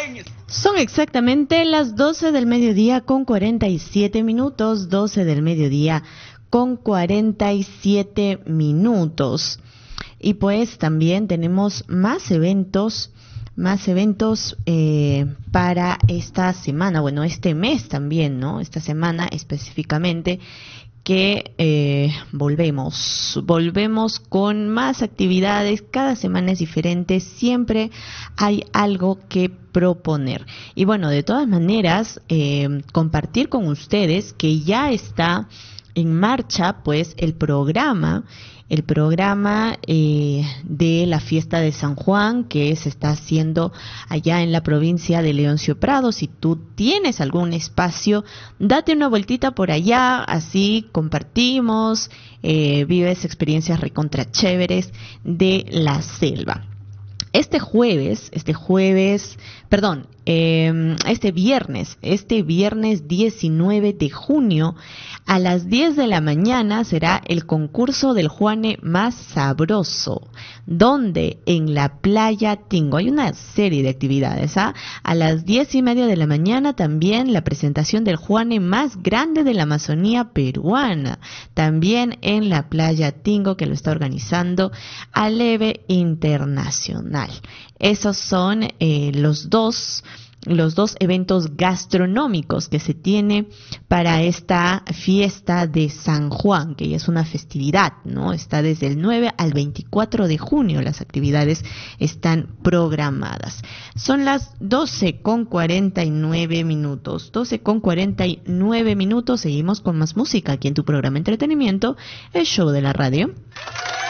Son exactamente las 12 del mediodía con 47 minutos, 12 del mediodía con 47 minutos. Y pues también tenemos más eventos para esta semana, bueno, este mes también, ¿no? Esta semana específicamente, que volvemos con más actividades. Cada semana es diferente, siempre hay algo que proponer. Y bueno, de todas maneras, compartir con ustedes que ya está en marcha pues el programa de la fiesta de San Juan, que se está haciendo allá en la provincia de Leoncio Prado. Si tú tienes algún espacio, date una vueltita por allá, así compartimos, vives experiencias recontra chéveres de la selva. Este viernes 19 de junio a las 10 de la mañana será el concurso del Juane más sabroso, donde en la playa Tingo hay una serie de actividades. A las 10:30 de la mañana también la presentación del Juane más grande de la Amazonía peruana, también en la playa Tingo, que lo está organizando Aleve Internacional. Esos son los dos eventos gastronómicos que se tiene para esta fiesta de San Juan, que ya es una festividad, ¿no? Está desde el 9 al 24 de junio, las actividades están programadas. Son las 12:49 minutos. 12:49 minutos, seguimos con más música aquí en tu programa Entretenimiento, el show de la radio.